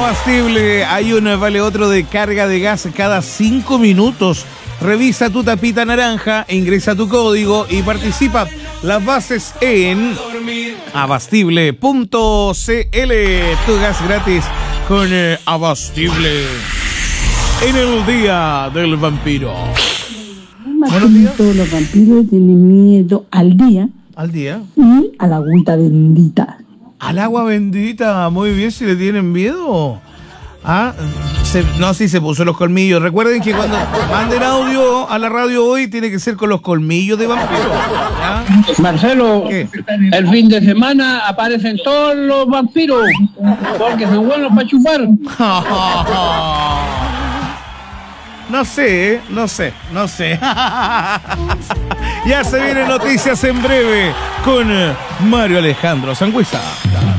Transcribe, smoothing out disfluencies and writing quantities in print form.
Abastible, hay un vale otro de carga de gas cada 5 minutos. Revisa tu tapita naranja, ingresa tu código y participa. Las bases en abastible.cl. Tu gas gratis con Abastible. En el Día del Vampiro. Buenos días. Todos los vampiros tienen miedo al día. Al día. Y a la agüita bendita. Al agua bendita. Muy bien, si le tienen miedo. Sí se puso los colmillos. Recuerden que cuando manden audio a la radio hoy tiene que ser con los colmillos de vampiro. ¿Ya? Marcelo, ¿Qué? El fin de semana aparecen todos los vampiros porque son buenos para chupar. No sé. Ya se vienen noticias en breve con Mario Alejandro Sangüesa.